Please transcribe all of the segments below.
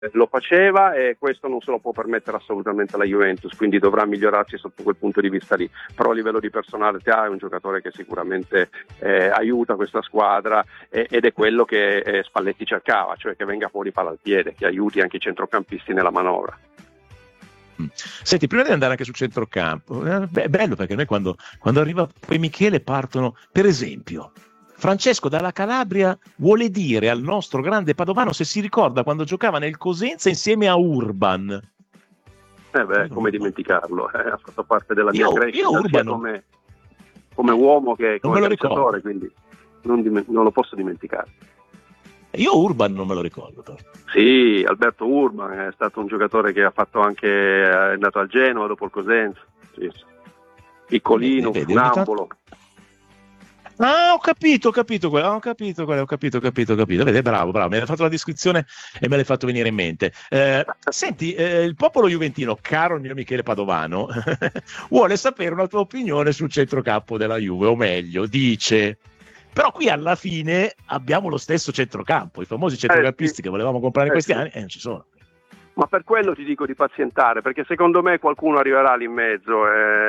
lo faceva e questo non se lo può permettere assolutamente la Juventus, quindi dovrà migliorarsi sotto quel punto di vista lì, però a livello di personalità è un giocatore che sicuramente aiuta questa squadra ed è quello che Spalletti cercava, cioè che venga fuori palla al piede, che aiuti anche i centrocampisti nella manovra. Senti, prima di andare anche sul centrocampo, è bello perché noi quando arriva poi Michele partono, per esempio Francesco dalla Calabria vuole dire al nostro grande padovano se si ricorda quando giocava nel Cosenza insieme a Urban. Come dimenticarlo, ha fatto parte della mia crescita Urban come uomo che come calciatore, quindi non lo posso dimenticare. Io Urban non me lo ricordo. Però. Sì, Alberto Urban è stato un giocatore che ha fatto anche, è andato al Genoa dopo il Cosenza, sì. Piccolino, funambolo. Ho capito quello. Vedi, bravo, mi hai fatto la descrizione e me l'hai fatto venire in mente. Senti, il popolo juventino, caro il mio Michele Padovano, vuole sapere una tua opinione sul centrocampo della Juve, o meglio, dice... Però qui alla fine abbiamo lo stesso centrocampo, i famosi centrocampisti che volevamo comprare in questi anni non ci sono. Ma per quello ti dico di pazientare, perché secondo me qualcuno arriverà lì in mezzo.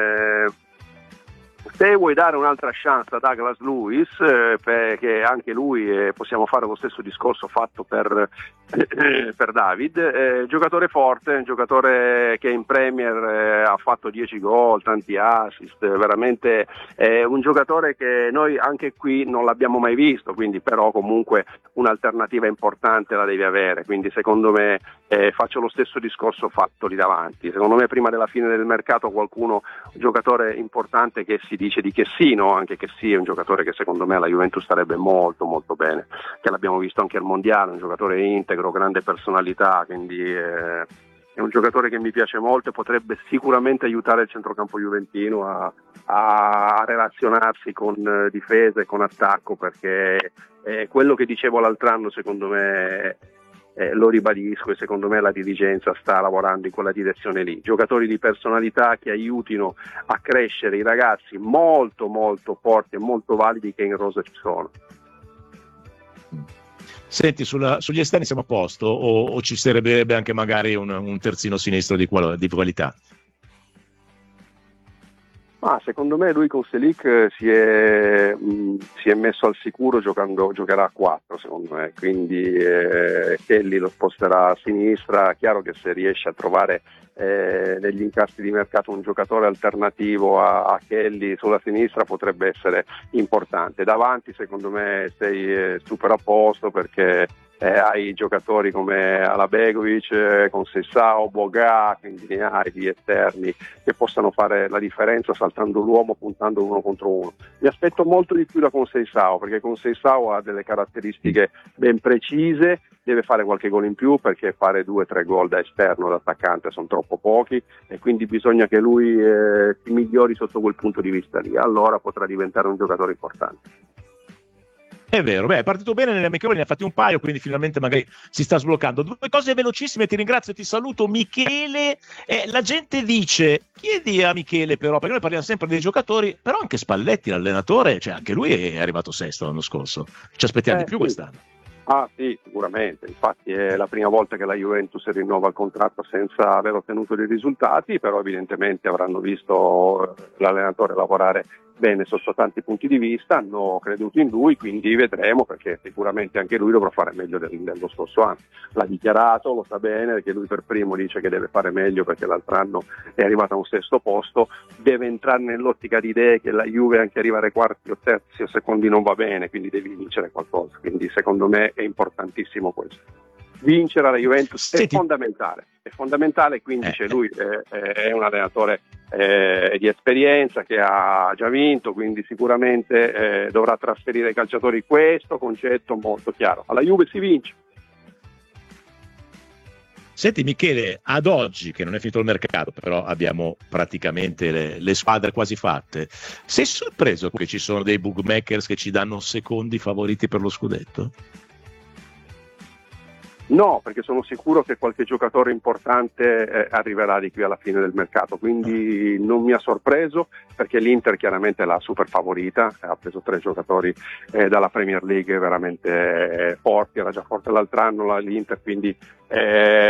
Se vuoi dare un'altra chance a Douglas Luiz, perché anche lui possiamo fare lo stesso discorso fatto per David, giocatore forte, un giocatore che in Premier ha fatto 10 gol, tanti assist, veramente un giocatore che noi anche qui non l'abbiamo mai visto, quindi però comunque un'alternativa importante la devi avere, quindi secondo me faccio lo stesso discorso fatto lì davanti. Secondo me prima della fine del mercato qualcuno, un giocatore importante che si dice di Chessino, anche Chessy è un giocatore che secondo me alla Juventus starebbe molto molto bene, che l'abbiamo visto anche al mondiale, un giocatore integro, grande personalità, quindi è un giocatore che mi piace molto e potrebbe sicuramente aiutare il centrocampo juventino a relazionarsi con difesa e con attacco, perché quello che dicevo l'altro anno secondo me lo ribadisco e secondo me la dirigenza sta lavorando in quella direzione lì, giocatori di personalità che aiutino a crescere i ragazzi molto molto forti e molto validi che in rosa ci sono. Senti, sugli esterni siamo a posto o ci sarebbe anche magari un terzino sinistro di qualità? Secondo me lui con Selic si è messo al sicuro giocherà a 4 secondo me, quindi Kelly lo sposterà a sinistra. Chiaro che se riesce a trovare negli incassi di mercato un giocatore alternativo a Kelly sulla sinistra potrebbe essere importante. Davanti secondo me sei super a posto, perché hai giocatori come Alabegovic, con Seisao, Boga, quindi ne hai di esterni che possano fare la differenza saltando l'uomo, puntando uno contro uno. Mi aspetto molto di più da Seisao, perché Seisao ha delle caratteristiche ben precise, deve fare qualche gol in più, perché fare 2-3 gol da esterno, da attaccante sono troppo pochi, e quindi bisogna che lui si migliori sotto quel punto di vista lì, allora potrà diventare un giocatore importante. È vero, è partito bene nelle amichevoli, ne ha fatti un paio, quindi finalmente magari si sta sbloccando. 2 cose velocissime, ti ringrazio e ti saluto Michele. La gente dice, chiedi a Michele però, perché noi parliamo sempre dei giocatori, però anche Spalletti, l'allenatore, cioè anche lui è arrivato sesto l'anno scorso, ci aspettiamo di più quest'anno. Sì, sicuramente, infatti è la prima volta che la Juventus rinnova il contratto senza aver ottenuto dei risultati, però evidentemente avranno visto l'allenatore lavorare bene sotto tanti punti di vista, hanno creduto in lui, quindi vedremo, perché sicuramente anche lui dovrà fare meglio dello scorso anno. L'ha dichiarato, lo sa bene, perché lui per primo dice che deve fare meglio, perché l'altro anno è arrivato a un sesto posto, deve entrare nell'ottica di idee che la Juve anche arrivare quarti o terzi o secondi non va bene, quindi devi vincere qualcosa, quindi secondo me è importantissimo questo. Vincere alla Juventus è fondamentale, quindi c'è lui, è un allenatore di esperienza che ha già vinto, quindi sicuramente dovrà trasferire ai calciatori questo concetto molto chiaro. Alla Juve si vince. Senti Michele, ad oggi che non è finito il mercato, però abbiamo praticamente le squadre quasi fatte, sei sorpreso che ci sono dei bookmakers che ci danno secondi favoriti per lo scudetto? No, perché sono sicuro che qualche giocatore importante arriverà di qui alla fine del mercato, quindi non mi ha sorpreso, perché l'Inter chiaramente è la super favorita, ha preso 3 giocatori dalla Premier League veramente forti, era già forte l'altro anno l'Inter, quindi